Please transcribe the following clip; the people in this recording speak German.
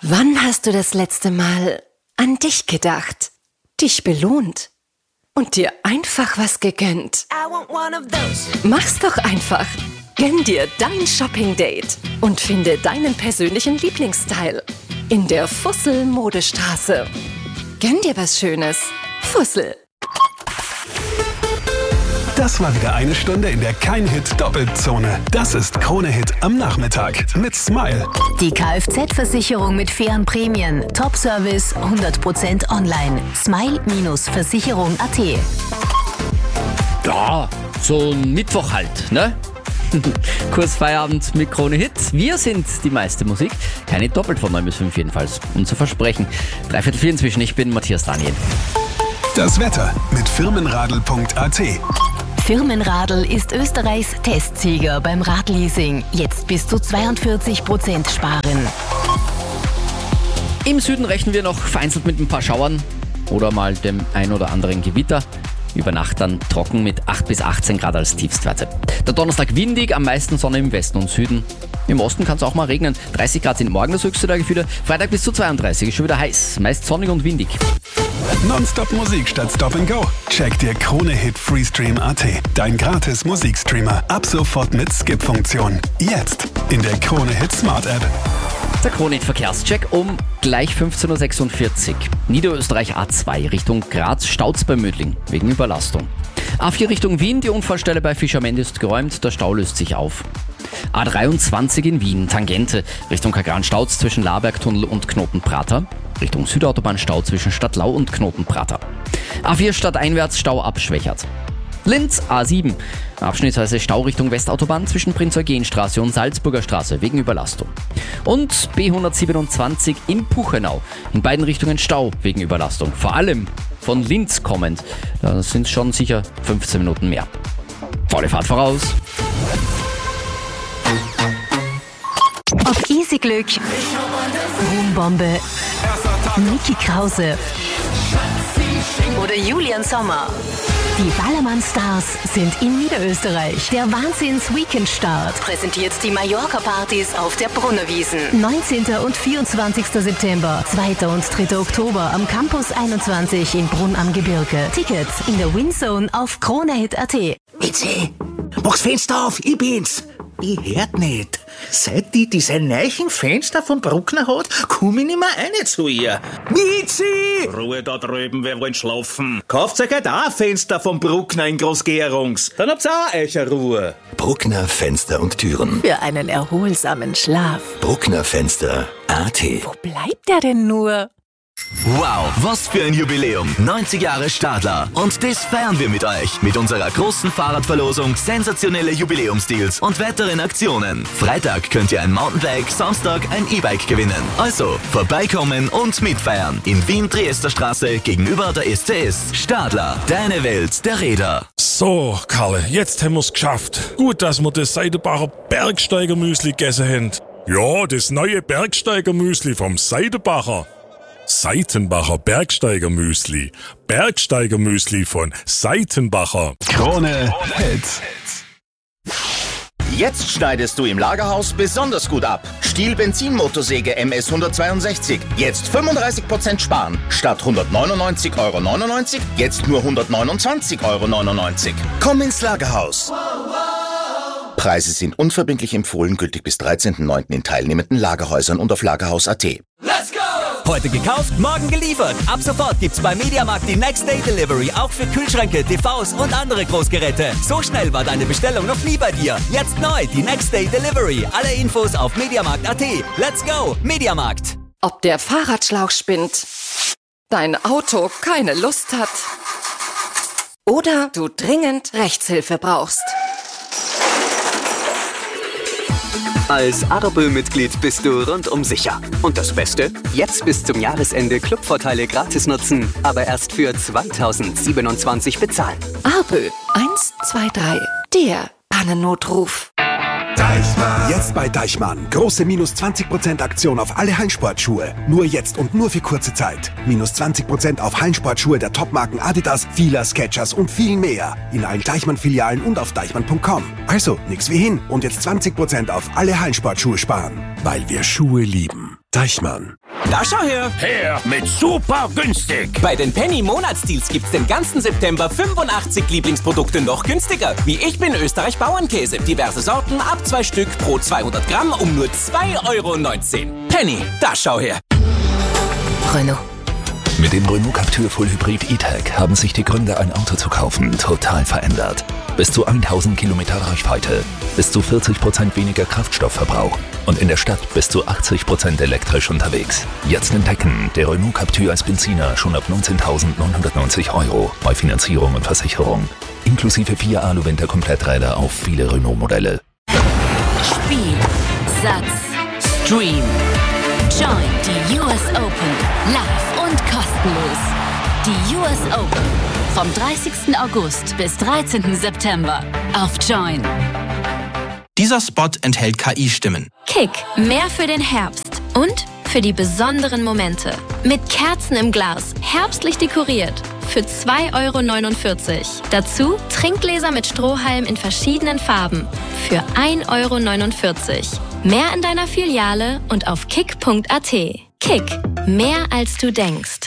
Wann hast du das letzte Mal an dich gedacht, dich belohnt und dir einfach was gegönnt? Mach's doch einfach. Gönn dir dein Shopping-Date und finde deinen persönlichen Lieblingsteil in der Fussel-Modestraße. Gönn dir was Schönes. Fussel. Das war wieder eine Stunde in der Kein-Hit-Doppelzone. Das ist Krone-Hit am Nachmittag mit Smile. Die Kfz-Versicherung mit fairen Prämien. Top-Service, 100% online. Smile-Versicherung.at. Ja, so ein Mittwoch halt, ne? Kursfeierabend mit Krone Hit. Wir sind die meiste Musik. Keine doppelt von 9 bis 5 jedenfalls. Unser Versprechen. 3:45 inzwischen. Ich bin Matthias Daniel. Das Wetter mit firmenradl.at. Firmenradl ist Österreichs Testsieger beim Radleasing. Jetzt bis zu 42% sparen. Im Süden rechnen wir noch vereinzelt mit ein paar Schauern oder mal dem ein oder anderen Gewitter. Über Nacht dann trocken mit 8 bis 18 Grad als Tiefstwerte. Der Donnerstag windig, am meisten Sonne im Westen und Süden. Im Osten kann es auch mal regnen. 30 Grad sind morgen das höchste der Gefühle. Freitag bis zu 32, ist schon wieder heiß, meist sonnig und windig. Nonstop Musik statt Stop and Go. Check dir Krone-Hit Freestream.at. Dein gratis Musikstreamer. Ab sofort mit Skip-Funktion. Jetzt in der Krone-Hit Smart App. Der Krone-Hit Verkehrscheck um gleich 15:46 Uhr. Niederösterreich A2 Richtung Graz, staut's bei Mödling wegen Überlastung. A4 Richtung Wien, die Unfallstelle bei Fischermend ist geräumt, der Stau löst sich auf. A23 in Wien, Tangente, Richtung Kagran staut's zwischen Labergtunnel und Knotenprater. Richtung Südautobahn Stau zwischen Stadtlau und Knotenprater. A4 stadteinwärts Stau abschwächert. Linz A7, abschnittsweise Stau Richtung Westautobahn zwischen Prinz-Eugen-Straße und Salzburger Straße wegen Überlastung. Und B127 in Puchenau, in beiden Richtungen Stau wegen Überlastung. Vor allem von Linz kommend, da sind es schon sicher 15 Minuten mehr. Volle Fahrt voraus. Ob Easy Glück, Ruhmbombe, Niki Krause oder Julian Sommer. Die Ballermann-Stars sind in Niederösterreich. Der Wahnsinns-Weekend-Start präsentiert die Mallorca-Partys auf der Brunnerwiesen. 19. und 24. September, 2. und 3. Oktober am Campus 21 in Brunn am Gebirge. Tickets in der Winzone auf kronehit.at. Bitte, mach's Fenster auf, ich bin's. Ich hört nicht. Seit die diese neuen Fenster vom Bruckner hat, komm ich nicht mehr rein zu ihr. Mizi! Ruhe da drüben, wir wollen schlafen. Kauft euch halt auch ein Fenster vom Bruckner in Großgerungs. Dann habt's auch euch eine Ruhe. Bruckner Fenster und Türen. Für einen erholsamen Schlaf. Bruckner Fenster.at. Wo bleibt der denn nur? Wow, was für ein Jubiläum. 90 Jahre Stadler. Und das feiern wir mit euch. Mit unserer großen Fahrradverlosung, sensationelle Jubiläumsdeals und weiteren Aktionen. Freitag könnt ihr ein Mountainbike, Samstag ein E-Bike gewinnen. Also, vorbeikommen und mitfeiern. In Wien, Triesterstraße, gegenüber der SCS. Stadler, deine Welt der Räder. So, Kalle, jetzt haben wir's geschafft. Gut, dass wir das Seidenbacher Bergsteigermüsli gegessen haben. Ja, das neue Bergsteigermüsli vom Seidenbacher. Seitenbacher Bergsteigermüsli. Bergsteigermüsli von Seitenbacher. Krone Hit. Jetzt schneidest du im Lagerhaus besonders gut ab. Stihl Benzinmotorsäge MS 162. Jetzt 35% sparen. Statt 199,99 € jetzt nur 129,99 €. Komm ins Lagerhaus. Preise sind unverbindlich empfohlen, gültig bis 13.09. in teilnehmenden Lagerhäusern und auf lagerhaus.at. Heute gekauft, morgen geliefert. Ab sofort gibt's bei Mediamarkt die Next Day Delivery, auch für Kühlschränke, TVs und andere Großgeräte. So schnell war deine Bestellung noch nie bei dir. Jetzt neu, die Next Day Delivery. Alle Infos auf mediamarkt.at. Let's go, Mediamarkt. Ob der Fahrradschlauch spinnt, dein Auto keine Lust hat oder du dringend Rechtshilfe brauchst. Als Arabel-Mitglied bist du rundum sicher. Und das Beste? Jetzt bis zum Jahresende Clubvorteile gratis nutzen, aber erst für 2027 bezahlen. Arabel 123, der Pannennotruf. Deichmann. Jetzt bei Deichmann. Große minus 20% Aktion auf alle Hallensportschuhe. Nur jetzt und nur für kurze Zeit. Minus 20% auf Hallensportschuhe der Topmarken Adidas, Fila, Skechers und viel mehr. In allen Deichmann-Filialen und auf deichmann.com. Also, nix wie hin. Und jetzt 20% auf alle Hallensportschuhe sparen. Weil wir Schuhe lieben. Deichmann. Da schau her. Her mit super günstig. Bei den Penny Monatsdeals gibt's den ganzen September 85 Lieblingsprodukte noch günstiger. Wie Ich bin Österreich Bauernkäse. Diverse Sorten ab 2 Stück pro 200 Gramm um nur 2,19 €. Penny, da schau her. Renault. Mit dem Renault Captur Full Hybrid E-Tech haben sich die Gründe, ein Auto zu kaufen, total verändert. Bis zu 1000 Kilometer Reichweite, bis zu 40% weniger Kraftstoffverbrauch und in der Stadt bis zu 80% elektrisch unterwegs. Jetzt entdecken, der Renault Captur als Benziner schon ab 19.990 € bei Finanzierung und Versicherung. Inklusive 4 Alu-Winter-Kompletträder auf viele Renault-Modelle. Spiel, Satz, Stream. Join die US Open live und kostenlos. Die US Open vom 30. August bis 13. September auf Join. Dieser Spot enthält KI-Stimmen. Kick, mehr für den Herbst und für die besonderen Momente. Mit Kerzen im Glas, herbstlich dekoriert. Für 2,49 €. Dazu Trinkgläser mit Strohhalm in verschiedenen Farben. Für 1,49 €. Mehr in deiner Filiale und auf kick.at. Kick, mehr als du denkst.